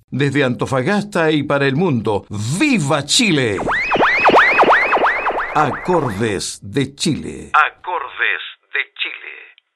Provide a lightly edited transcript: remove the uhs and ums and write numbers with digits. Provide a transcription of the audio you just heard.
Desde Antofagasta y para el mundo, ¡viva Chile! Acordes de Chile.